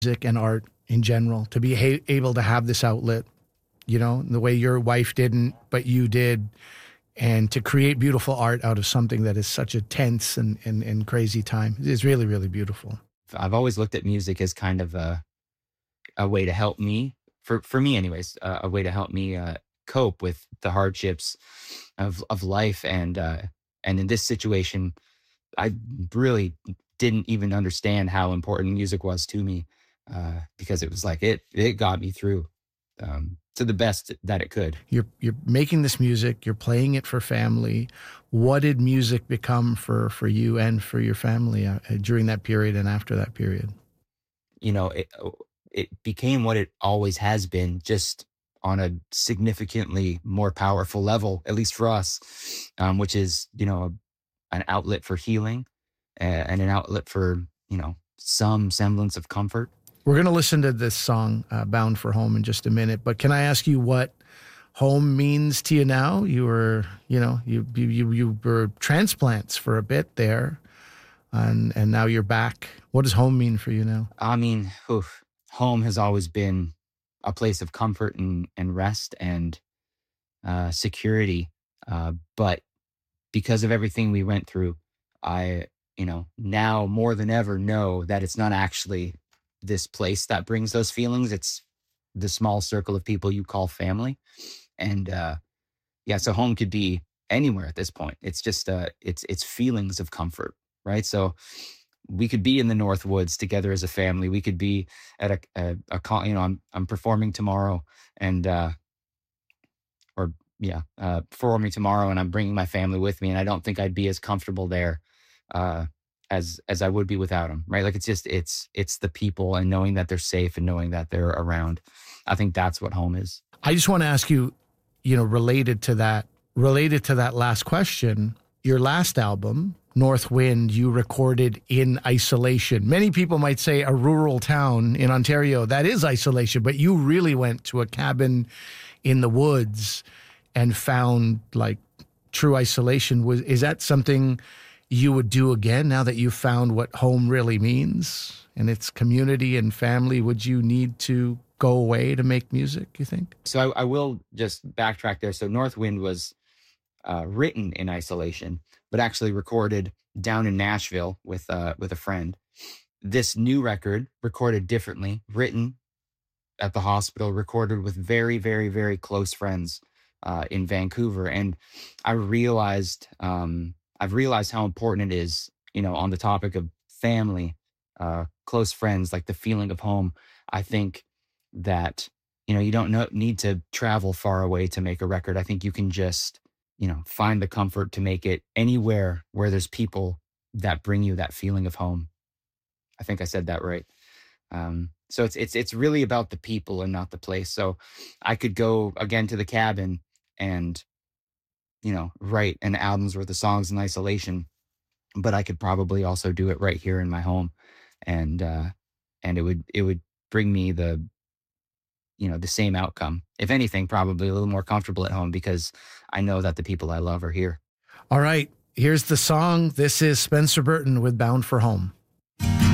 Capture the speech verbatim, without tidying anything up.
music and art in general, to be ha- able to have this outlet, you know, the way your wife didn't, but you did, and to create beautiful art out of something that is such a tense and, and, and crazy time is really, really beautiful. I've always looked at music as kind of a a way to help me, for for me anyways, uh, a way to help me uh, cope with the hardships of of life. And uh, and in this situation, I really didn't even understand how important music was to me, uh, because it was like it it got me through, um, to the best that it could. You're you're making this music, you're playing it for family. What did music become for for you and for your family uh, during that period and after that period? You know, it it became what it always has been, just on a significantly more powerful level, at least for us, um, which is, you know, an outlet for healing, uh, and an outlet for, you know, some semblance of comfort. We're going to listen to this song, uh, Bound for Home, in just a minute. But can I ask you what home means to you now? You were, you know, you you you were transplants for a bit there, and and now you're back. What does home mean for you now? I mean, oof, home has always been a place of comfort and, and rest and uh, security. Uh, but because of everything we went through, I, you know, now more than ever know that it's not actually this place that brings those feelings. It's the small circle of people you call family. And uh, yeah, so home could be anywhere at this point. It's just, uh, it's, it's feelings of comfort, right? So we could be in the North Woods together as a family. We could be at a, a, a con- you know, I'm, I'm performing tomorrow and, uh, or yeah, uh, performing tomorrow, and I'm bringing my family with me. And I don't think I'd be as comfortable there, uh, as, as I would be without them. Right. Like it's just, it's, it's the people and knowing that they're safe and knowing that they're around. I think that's what home is. I just want to ask you, you know, related to that, related to that last question, your last album, North Wind, you recorded in isolation. Many people might say a rural town in Ontario, that is isolation, but you really went to a cabin in the woods and found like true isolation. Was, is that something you would do again now that you've found what home really means and it's community and family? Would you need to go away to make music, you think? So I, I will just backtrack there. So North Wind was uh, written in isolation, but actually recorded down in Nashville with uh, with a friend. This new record, recorded differently, written at the hospital, recorded with very, very, very close friends uh, in Vancouver. And I realized, um, I've realized how important it is, you know, on the topic of family, uh, close friends, like the feeling of home. I think that, you know, you don't know, need to travel far away to make a record. I think you can just, you know, find the comfort to make it anywhere where there's people that bring you that feeling of home. I think I said that right. Um, so it's it's it's really about the people and not the place. So I could go again to the cabin and, you know, write an album's worth of songs in isolation, but I could probably also do it right here in my home, and uh, and it would it would bring me the, you know, the same outcome. If anything, probably a little more comfortable at home because I know that the people I love are here. All right, here's the song. This is Spencer Burton with Bound for Home.